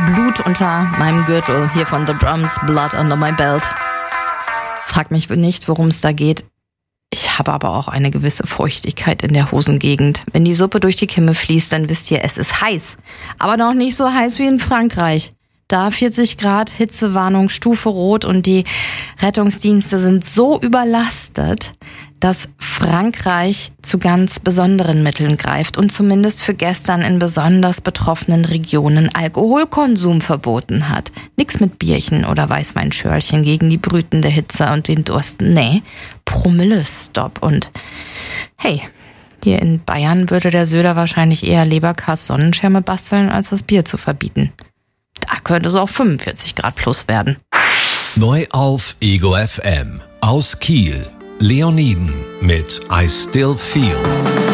Blut unter meinem Gürtel, hier von The Drums, Blood Under My Belt. Frag mich nicht, worum es da geht. Ich habe aber auch eine gewisse Feuchtigkeit in der Hosengegend. Wenn die Suppe durch die Kimme fließt, dann wisst ihr, es ist heiß. Aber noch nicht so heiß wie in Frankreich. Da 40 Grad, Hitzewarnung, Stufe Rot und die Rettungsdienste sind so überlastet, dass Frankreich zu ganz besonderen Mitteln greift und zumindest für gestern in besonders betroffenen Regionen Alkoholkonsum verboten hat. Nix mit Bierchen oder Weißweinschörlchen gegen die brütende Hitze und den Durst. Nee, Promille-Stop. Und hey, hier in Bayern würde der Söder wahrscheinlich eher Leberkas-Sonnenschirme basteln, als das Bier zu verbieten. Da könnte es auch 45 Grad plus werden. Neu auf Ego FM. Aus Kiel. Leoniden mit I Still Feel.